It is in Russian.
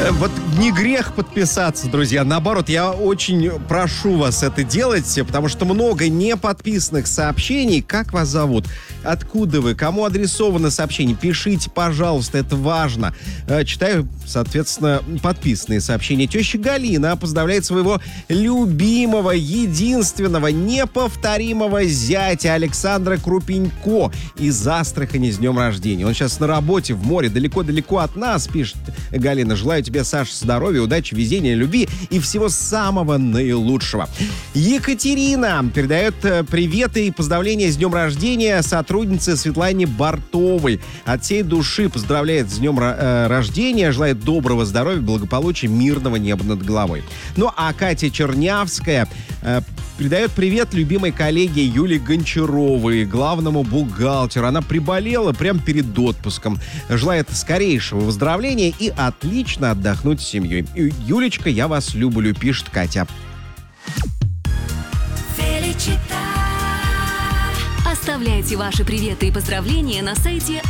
Вот не грех подписаться, друзья. Наоборот, я очень прошу вас это делать, потому что много неподписанных сообщений. Как вас зовут? Откуда вы? Кому адресовано сообщение? Пишите, пожалуйста, это важно. Читаю, соответственно, подписанные сообщения. Теща Галина поздравляет своего любимого, единственного, неповторимого зятя Александра Крупенько из Астрахани с днем рождения. Он сейчас на работе в море, далеко-далеко от нас, пишет Галина. Желаю тебе, Саша, здоровья, удачи, везения, любви и всего самого наилучшего. Екатерина передает приветы и поздравления с днем рождения сотруднице Светлане Бартовой. От всей души поздравляет с днем рождения, желает доброго здоровья, благополучия, мирного неба над головой. Ну а Катя Чернявская передает привет любимой коллеге Юлии Гончаровой, главному бухгалтеру. Она приболела прямо перед отпуском. Желает скорейшего выздоровления и отлично отдохнуть с семьей. Юлечка, я вас люблю, пишет Катя. Оставляйте ваши приветы и поздравления на сайте